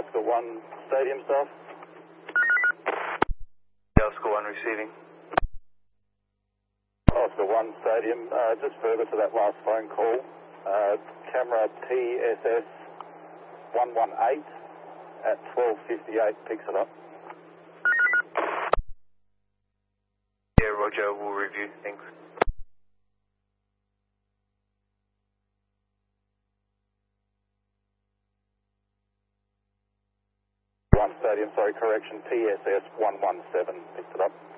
Oscar 1 Stadium staff. Oscar 1 receiving. Oscar 1 Stadium, just further to that last phone call, camera TSS 118 at 12:58 picks it up. Yeah, Roger, we'll review. Thanks. One Stadium, sorry, correction, TSS 117 picked it up.